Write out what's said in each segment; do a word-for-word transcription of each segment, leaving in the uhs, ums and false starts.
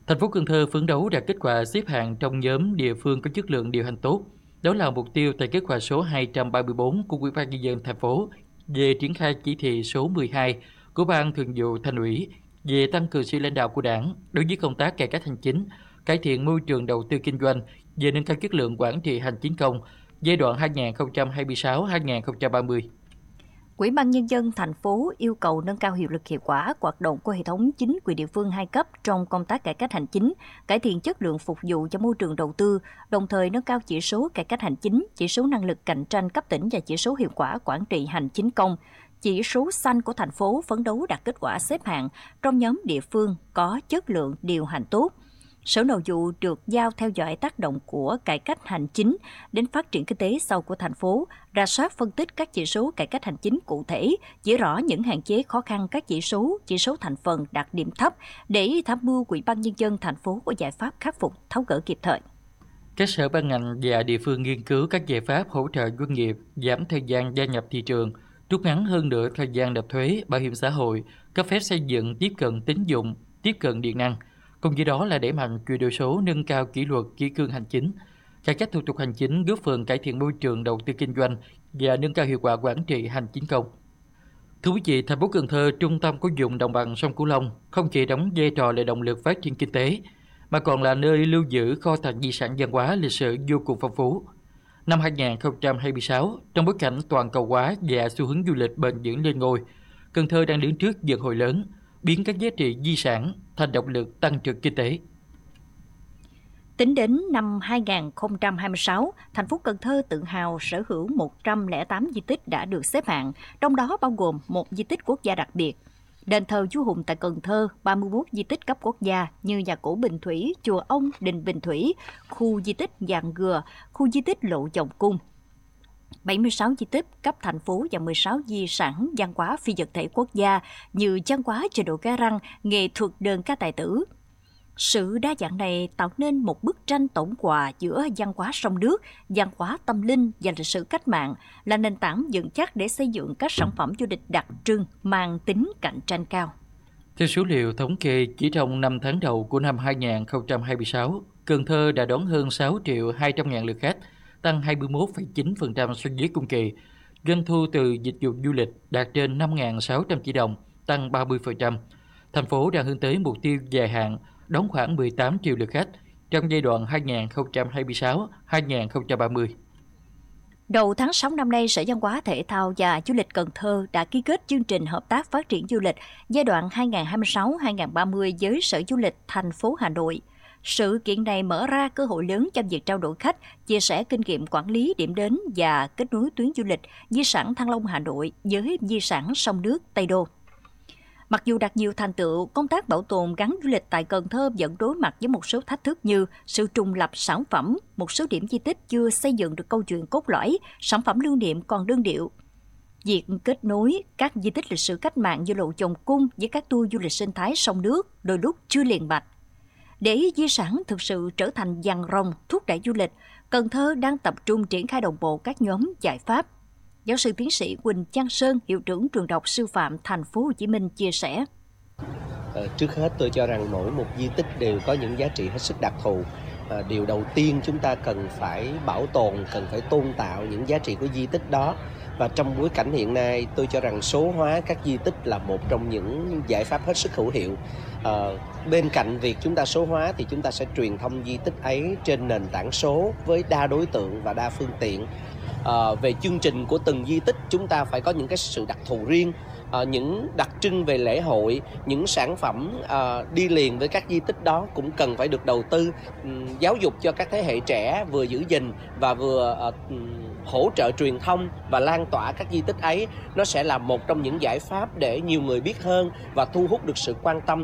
Thành phố Cần Thơ phấn đấu đạt kết quả xếp hạng trong nhóm địa phương có chất lượng điều hành tốt. Đó là mục tiêu tại kết quả số hai trăm ba mươi tư của Ủy ban nhân dân thành phố về triển khai chỉ thị số mười hai của Ban Thường vụ Thành ủy về tăng cường sự lãnh đạo của Đảng đối với công tác cải cách hành chính, cải thiện môi trường đầu tư kinh doanh, về nâng cao chất lượng quản trị hành chính công giai đoạn hai nghìn không trăm hai mươi sáu đến hai nghìn không trăm ba mươi. Ủy ban Nhân dân thành phố yêu cầu nâng cao hiệu lực hiệu quả hoạt động của hệ thống chính quyền địa phương hai cấp trong công tác cải cách hành chính, cải thiện chất lượng phục vụ cho môi trường đầu tư, đồng thời nâng cao chỉ số cải cách hành chính, chỉ số năng lực cạnh tranh cấp tỉnh và chỉ số hiệu quả quản trị hành chính công. Chỉ số xanh của thành phố phấn đấu đạt kết quả xếp hạng trong nhóm địa phương có chất lượng điều hành tốt. Sở Nội vụ được giao theo dõi tác động của cải cách hành chính đến phát triển kinh tế sau của thành phố, rà soát phân tích các chỉ số cải cách hành chính cụ thể, chỉ rõ những hạn chế khó khăn các chỉ số, chỉ số thành phần đạt điểm thấp để tham mưu Ủy ban Nhân dân thành phố có giải pháp khắc phục tháo gỡ kịp thời. Các sở ban ngành và địa phương nghiên cứu các giải pháp hỗ trợ doanh nghiệp giảm thời gian gia nhập thị trường, rút ngắn hơn nữa thời gian nộp thuế, bảo hiểm xã hội, cấp phép xây dựng, tiếp cận tín dụng, tiếp cận điện năng. Cùng với đó là đẩy mạnh chuyển đổi số, nâng cao kỷ luật kỷ cương hành chính, cải cách thủ tục hành chính, góp phần cải thiện môi trường đầu tư kinh doanh và nâng cao hiệu quả quản trị hành chính công. Thưa quý vị, thành phố Cần Thơ, trung tâm của vùng đồng bằng sông Cửu Long, không chỉ đóng vai trò là động lực phát triển kinh tế, mà còn là nơi lưu giữ kho tàng di sản văn hóa lịch sử vô cùng phong phú. Năm hai nghìn không trăm hai mươi sáu, trong bối cảnh toàn cầu hóa và xu hướng du lịch bền vững lên ngôi, Cần Thơ đang đứng trước vận hội lớn, biến các giá trị di sản thành động lực tăng trưởng kinh tế. Tính đến năm hai nghìn không trăm hai mươi sáu, thành phố Cần Thơ tự hào sở hữu một trăm lẻ tám di tích đã được xếp hạng, trong đó bao gồm một di tích quốc gia đặc biệt. Đền thờ vua Hùng tại Cần Thơ, ba mươi mốt di tích cấp quốc gia như nhà cổ Bình Thủy, chùa Ông, đình Bình Thủy, khu di tích Giàng Gừa, khu di tích Lộ Dòng Cung. bảy mươi sáu di tích cấp thành phố và mười sáu di sản văn hóa phi vật thể quốc gia như văn hóa chợ đồ Cái Răng, nghệ thuật đờn ca tài tử. Sự đa dạng này tạo nên một bức tranh tổng hòa giữa văn hóa sông nước, văn hóa tâm linh và lịch sử cách mạng, là nền tảng vững chắc để xây dựng các sản phẩm du lịch đặc trưng mang tính cạnh tranh cao. Theo số liệu thống kê, chỉ trong năm tháng đầu của năm hai nghìn không trăm hai mươi sáu, Cần Thơ đã đón hơn sáu triệu hai trăm ngàn lượt khách, tăng hai mươi mốt phẩy chín phần trăm so với cùng kỳ. Doanh thu từ dịch vụ du lịch đạt trên năm nghìn sáu trăm tỷ đồng, tăng ba mươi phần trăm. Thành phố đang hướng tới mục tiêu dài hạn đón khoảng mười tám triệu lượt khách trong giai đoạn hai nghìn không trăm hai mươi sáu đến hai nghìn không trăm ba mươi. Đầu tháng sáu năm nay, Sở Văn hóa Thể thao và Du lịch Cần Thơ đã ký kết chương trình hợp tác phát triển du lịch giai đoạn hai nghìn không trăm hai mươi sáu đến hai nghìn không trăm ba mươi với Sở Du lịch thành phố Hà Nội. Sự kiện này mở ra cơ hội lớn cho việc trao đổi khách, chia sẻ kinh nghiệm quản lý điểm đến và kết nối tuyến du lịch di sản Thăng Long Hà Nội với di sản sông nước Tây Đô. Mặc dù đạt nhiều thành tựu, công tác bảo tồn gắn du lịch tại Cần Thơ vẫn đối mặt với một số thách thức như sự trùng lập sản phẩm, một số điểm di tích chưa xây dựng được câu chuyện cốt lõi, sản phẩm lưu niệm còn đơn điệu. Việc kết nối các di tích lịch sử cách mạng như Lộ Dòng Cung với các tour du lịch sinh thái sông nước đôi lúc chưa liền mạch. Để di sản thực sự trở thành dàn rồng thúc đẩy du lịch, Cần Thơ đang tập trung triển khai đồng bộ các nhóm giải pháp. Giáo sư tiến sĩ Quỳnh Giang Sơn, hiệu trưởng trường đại học sư phạm Thành phố Hồ Chí Minh chia sẻ: Ờ, trước hết tôi cho rằng mỗi một di tích đều có những giá trị hết sức đặc thù. À, điều đầu tiên chúng ta cần phải bảo tồn, cần phải tôn tạo những giá trị của di tích đó. Và trong bối cảnh hiện nay, tôi cho rằng số hóa các di tích là một trong những giải pháp hết sức hữu hiệu. À, bên cạnh việc chúng ta số hóa thì chúng ta sẽ truyền thông di tích ấy trên nền tảng số với đa đối tượng và đa phương tiện. À, về chương trình của từng di tích, chúng ta phải có những cái sự đặc thù riêng, à, những đặc trưng về lễ hội, những sản phẩm à, đi liền với các di tích đó cũng cần phải được đầu tư, um, giáo dục cho các thế hệ trẻ vừa giữ gìn và vừa uh, hỗ trợ truyền thông và lan tỏa các di tích ấy. Nó sẽ là một trong những giải pháp để nhiều người biết hơn và thu hút được sự quan tâm.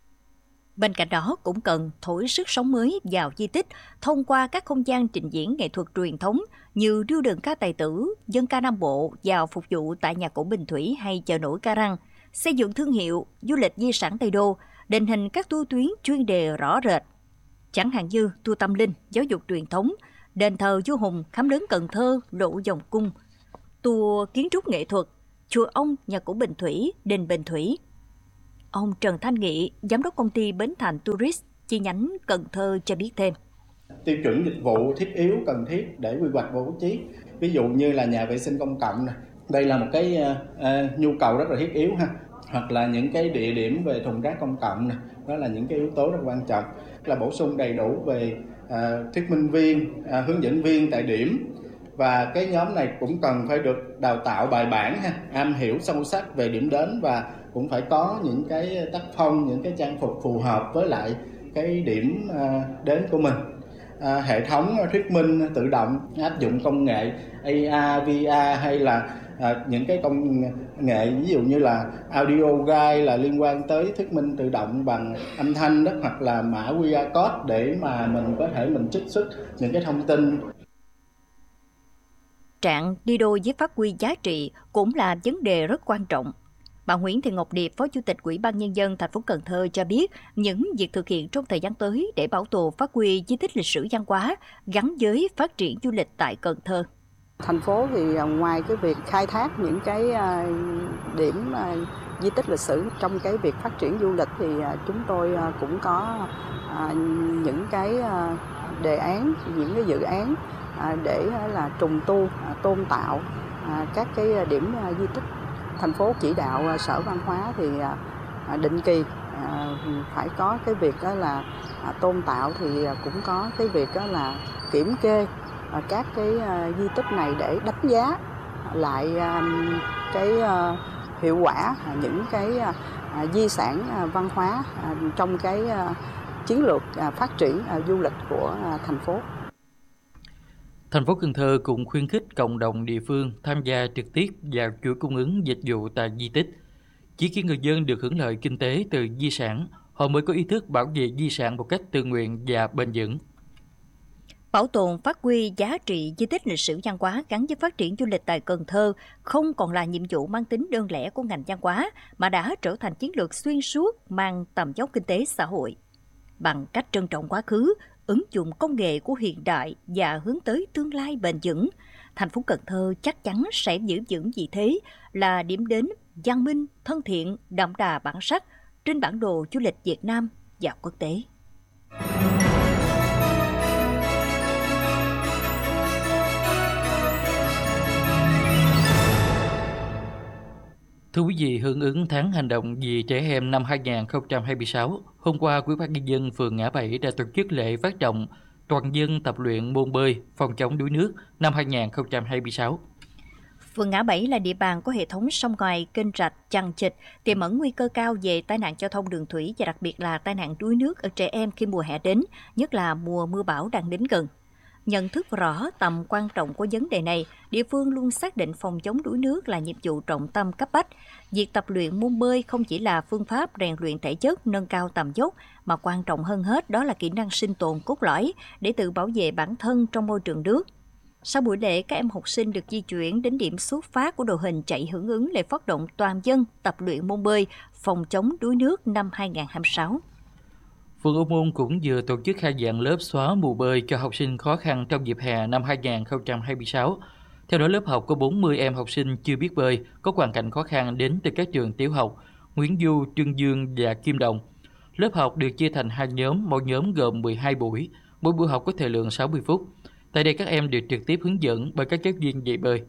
Bên cạnh đó cũng cần thổi sức sống mới vào di tích thông qua các không gian trình diễn nghệ thuật truyền thống như điêu đờn ca tài tử, dân ca Nam Bộ vào phục vụ tại nhà cổ Bình Thủy hay chợ nổi Cái Răng, xây dựng thương hiệu du lịch di sản Tây Đô, định hình các tour tuyến chuyên đề rõ rệt. Chẳng hạn như tour tâm linh, giáo dục truyền thống, đền thờ vua Hùng, khám lớn Cần Thơ, Lộ Dòng Cung, tour kiến trúc nghệ thuật, chùa Ông, nhà cổ Bình Thủy, đình Bình Thủy. Ông Trần Thanh Nghị, giám đốc công ty Bến Thành Tourist chi nhánh Cần Thơ cho biết thêm. Tiêu chuẩn dịch vụ thiết yếu cần thiết để quy hoạch bố trí, ví dụ như là nhà vệ sinh công cộng này. Đây là một cái uh, uh, nhu cầu rất là thiết yếu ha. Hoặc là những cái địa điểm về thùng rác công cộng này, đó là những cái yếu tố rất quan trọng. Là bổ sung đầy đủ về uh, thuyết minh viên, uh, hướng dẫn viên tại điểm. Và cái nhóm này cũng cần phải được đào tạo bài bản ha, am hiểu sâu sắc về điểm đến và cũng phải có những cái tác phong, những cái trang phục phù hợp với lại cái điểm uh, đến của mình. À, hệ thống thuyết minh tự động áp dụng công nghệ a rờ, vê rờ hay là à, những cái công nghệ ví dụ như là audio guide là liên quan tới thuyết minh tự động bằng âm thanh đó, hoặc là mã quy rờ code để mà mình có thể mình trích xuất những cái thông tin. Trạng đi đôi với phát huy giá trị cũng là vấn đề rất quan trọng. Bà Nguyễn Thị Ngọc Điệp, Phó Chủ tịch Ủy ban Nhân dân thành phố Cần Thơ cho biết những việc thực hiện trong thời gian tới để bảo tồn phát huy di tích lịch sử văn hóa gắn với phát triển du lịch tại Cần Thơ. Thành phố thì ngoài cái việc khai thác những cái điểm di tích lịch sử, trong cái việc phát triển du lịch thì chúng tôi cũng có những cái đề án, những cái dự án để là trùng tu, tôn tạo các cái điểm di tích. Thành phố chỉ đạo Sở Văn hóa thì định kỳ phải có cái việc đó là tôn tạo, thì cũng có cái việc đó là kiểm kê các cái di tích này để đánh giá lại cái hiệu quả những cái di sản văn hóa trong cái chiến lược phát triển du lịch của thành phố. Thành phố Cần Thơ cũng khuyến khích cộng đồng địa phương tham gia trực tiếp vào chuỗi cung ứng dịch vụ tại di tích. Chỉ khi người dân được hưởng lợi kinh tế từ di sản, họ mới có ý thức bảo vệ di sản một cách tự nguyện và bền vững. Bảo tồn phát huy giá trị di tích lịch sử văn hóa gắn với phát triển du lịch tại Cần Thơ không còn là nhiệm vụ mang tính đơn lẻ của ngành văn hóa, mà đã trở thành chiến lược xuyên suốt mang tầm vóc kinh tế xã hội. Bằng cách trân trọng quá khứ, ứng dụng công nghệ của hiện đại và hướng tới tương lai bền vững, thành phố Cần Thơ chắc chắn sẽ giữ vững vị thế là điểm đến văn minh, thân thiện, đậm đà bản sắc trên bản đồ du lịch Việt Nam và quốc tế. Thưa quý vị, hưởng ứng tháng hành động vì trẻ em năm hai nghìn không trăm hai mươi sáu, hôm qua, Ủy ban Nhân dân phường Ngã Bảy đã tổ chức lễ phát động toàn dân tập luyện môn bơi phòng chống đuối nước năm hai nghìn không trăm hai mươi sáu. Phường Ngã Bảy là địa bàn có hệ thống sông ngòi, kênh rạch chằng chịt, tiềm ẩn nguy cơ cao về tai nạn giao thông đường thủy và đặc biệt là tai nạn đuối nước ở trẻ em khi mùa hè đến, nhất là mùa mưa bão đang đến gần. Nhận thức rõ tầm quan trọng của vấn đề này, địa phương luôn xác định phòng chống đuối nước là nhiệm vụ trọng tâm cấp bách. Việc tập luyện môn bơi không chỉ là phương pháp rèn luyện thể chất, nâng cao tầm vóc, mà quan trọng hơn hết đó là kỹ năng sinh tồn cốt lõi để tự bảo vệ bản thân trong môi trường nước. Sau buổi lễ, các em học sinh được di chuyển đến điểm xuất phát của đội hình chạy hưởng ứng lễ phát động toàn dân tập luyện môn bơi phòng chống đuối nước năm hai nghìn không trăm hai mươi sáu. Phường Ô Môn cũng vừa tổ chức khai giảng lớp xóa mù bơi cho học sinh khó khăn trong dịp hè năm hai nghìn không trăm hai mươi sáu. Theo đó, lớp học có bốn mươi em học sinh chưa biết bơi, có hoàn cảnh khó khăn đến từ các trường tiểu học Nguyễn Du, Trương Dương và Kim Đồng. Lớp học được chia thành hai nhóm, mỗi nhóm gồm mười hai buổi, mỗi buổi học có thời lượng sáu mươi phút. Tại đây các em được trực tiếp hướng dẫn bởi các giáo viên dạy bơi.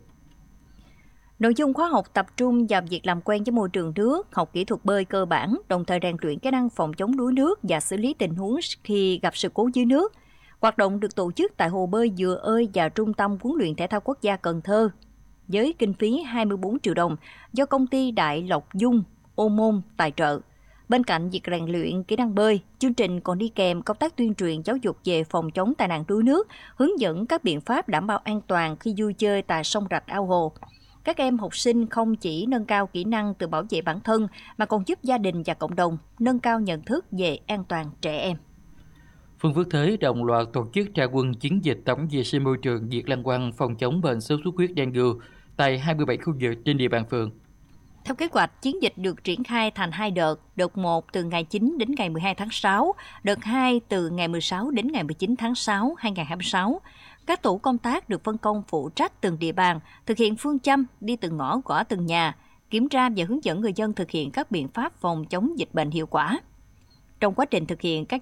Nội dung khóa học tập trung vào việc làm quen với môi trường nước, học kỹ thuật bơi cơ bản, đồng thời rèn luyện kỹ năng phòng chống đuối nước và xử lý tình huống khi gặp sự cố dưới nước. Hoạt động được tổ chức tại hồ bơi Dừa Ơi và Trung tâm Huấn luyện Thể thao Quốc gia Cần Thơ, với kinh phí hai mươi bốn triệu đồng do công ty Đại Lộc Dung, Ô Môn tài trợ. Bên cạnh việc rèn luyện kỹ năng bơi, chương trình còn đi kèm công tác tuyên truyền giáo dục về phòng chống tai nạn đuối nước, hướng dẫn các biện pháp đảm bảo an toàn khi vui chơi tại sông rạch ao hồ. Các em học sinh không chỉ nâng cao kỹ năng tự bảo vệ bản thân mà còn giúp gia đình và cộng đồng nâng cao nhận thức về an toàn trẻ em. Phường Phước Thới đồng loạt tổ chức ra quân chiến dịch tổng vệ sinh môi trường Việt Lan Quăng phòng chống bệnh sốt xuất huyết dengue tại hai mươi bảy khu vực trên địa bàn phường. Theo kế hoạch, chiến dịch được triển khai thành hai đợt, đợt một từ ngày chín đến ngày mười hai tháng sáu, đợt hai từ ngày mười sáu đến ngày mười chín tháng sáu hai nghìn không trăm hai mươi sáu. Các tổ công tác được phân công phụ trách từng địa bàn, thực hiện phương châm đi từng ngõ gõ từng nhà, kiểm tra và hướng dẫn người dân thực hiện các biện pháp phòng chống dịch bệnh hiệu quả. Trong quá trình thực hiện các